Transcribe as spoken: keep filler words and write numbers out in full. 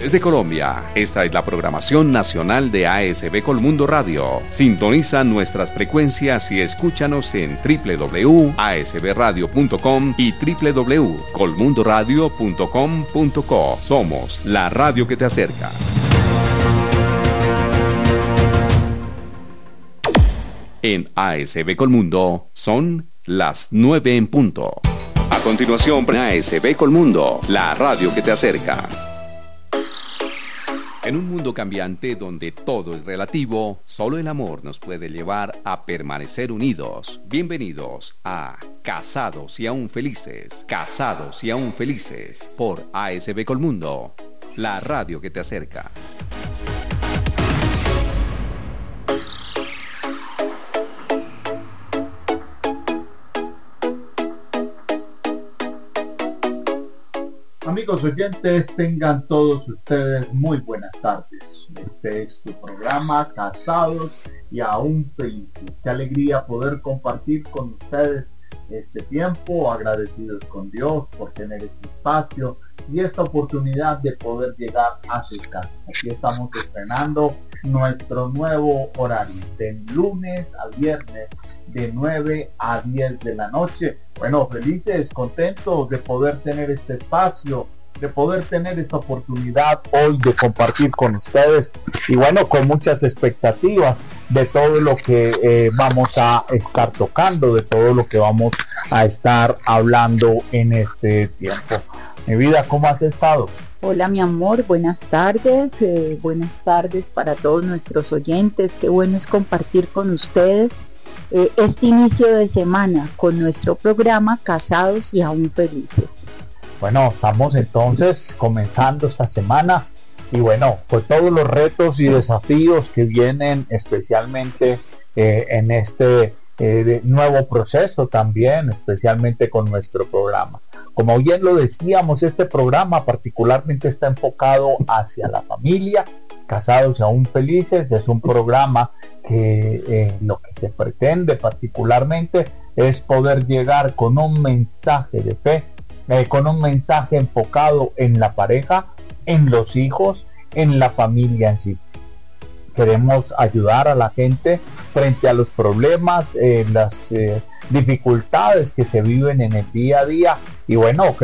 Desde Colombia, esta es la programación nacional de A S B Colmundo Radio. Sintoniza nuestras frecuencias y escúchanos en doble u doble u doble u punto a s b radio punto com y doble u doble u doble u punto colmundo radio punto com punto co. Somos la radio que te acerca. En A S B Colmundo son las nueve en punto. A continuación, A S B Colmundo, la radio que te acerca. En un mundo cambiante donde todo es relativo, solo el amor nos puede llevar a permanecer unidos. Bienvenidos a Casados y Aún Felices. Casados y Aún Felices por A S B Colmundo, la radio que te acerca. Amigos oyentes, tengan todos ustedes muy buenas tardes. Este es su programa Casados y Aún Felices. Qué alegría poder compartir con ustedes este tiempo, agradecidos con Dios por tener este espacio y esta oportunidad de poder llegar a sus casas. Aquí estamos estrenando nuestro nuevo horario, de lunes a viernes, de nueve a diez de la noche. Bueno, felices, contentos de poder tener este espacio, de poder tener esta oportunidad hoy de compartir con ustedes y bueno, con muchas expectativas de todo lo que eh, vamos a estar tocando, de todo lo que vamos a estar hablando en este tiempo. Mi vida, ¿cómo has estado? Hola mi amor, buenas tardes, eh, buenas tardes para todos nuestros oyentes. Qué bueno es compartir con ustedes eh, este inicio de semana con nuestro programa Casados y Aún Felices. Bueno, estamos entonces comenzando esta semana y bueno, con todos los retos y desafíos que vienen especialmente eh, en este eh, nuevo proceso también, especialmente con nuestro programa. Como bien lo decíamos, este programa particularmente está enfocado hacia la familia. Casados y Aún Felices es un programa que eh, lo que se pretende particularmente es poder llegar con un mensaje de fe, eh, con un mensaje enfocado en la pareja, en los hijos, en la familia en sí. Queremos ayudar a la gente frente a los problemas, eh, las eh, dificultades que se viven en el día a día y bueno,